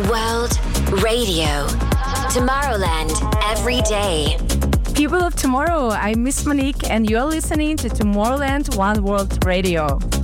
World Radio. Tomorrowland every day. People of tomorrow, I'm Miss Monique and you're listening to Tomorrowland One World Radio.